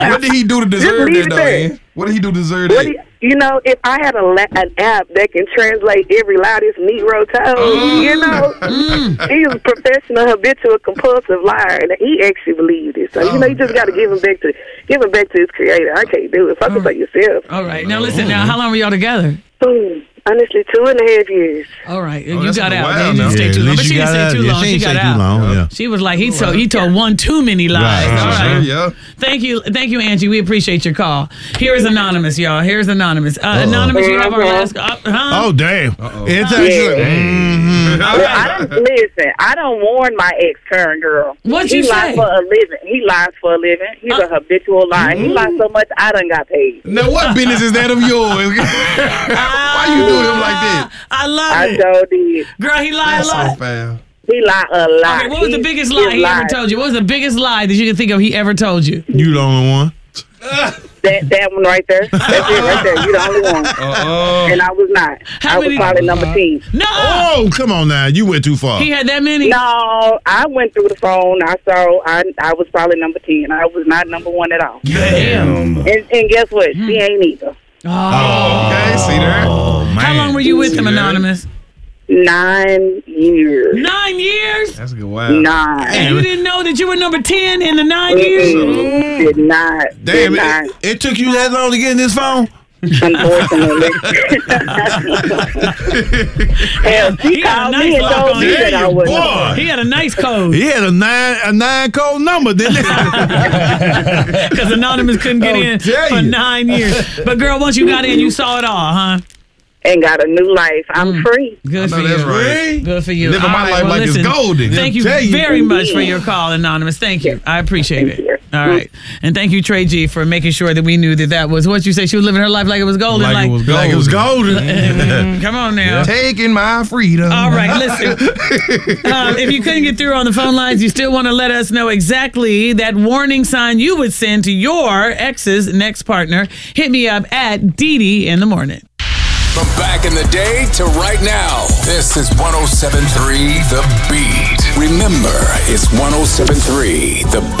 What did he do to deserve that, though, Ann? What did he do to deserve that? If I had an app that can translate every lie this Negro told, he's a professional, habitual, compulsive liar, and he actually believed it. So you just got to give him back to his creator. I can't do it. Fuck about yourself. All right, now listen. Now, how long were y'all together? Honestly, 2.5 years. All right, you got out. They didn't stay too long, but she didn't stay too long. She got out. She was like, he told one too many lies. All right. Yeah. Thank you, Angie. We appreciate your call. Here is Anonymous, y'all. Here's Anonymous. Anonymous, you have our last. Oh damn! It's Listen, I don't warn my ex-current girl. What you say? He lies for a living. He's a habitual liar. He lies so much I done got paid. Now, what business is that of yours? Why you doing him like that? I love it. I so did. Girl, he lied a lot. So foul. He lied a lot. Okay, what was the biggest lie he ever told you? What was the biggest lie that you can think of he ever told you? You the only one. That one right there. That's it right there. You the only one. And I was not. I was probably number 10. No. Oh, come on now. You went too far. He had that many? No, I went through the phone. I was probably number 10. I was not number 1 at all. Damn. And guess what? She ain't either. Oh, okay. See there? Oh, man. How long were you with him, Anonymous? 9 years. 9 years? That's a good wow. 9. And you didn't know that you were number 10 in the 9 years? Did not. Damn, it took you that long to get in this phone? Unfortunately. Hell, she called me and told me that I wasn't. He had a nice code. He had a nine code number, didn't he? Because Anonymous couldn't get in for 9 years. But girl, once you got in, you saw it all, huh? And got a new life. I'm free. Good for you. That's right. Good for you. Living my life like it's golden. Thank you very much for your call, Anonymous. Thank you. I appreciate it. All right. And thank you, Trey G, for making sure that we knew that was what you said. She was living her life like it was golden. Like it was golden. Come on now. Taking my freedom. All right, listen. If you couldn't get through on the phone lines, you still want to let us know exactly that warning sign you would send to your ex's next partner. Hit me up at Dee in the morning. From back in the day to right now, this is 107.3 The Beat. Remember, it's 107.3 The Beat.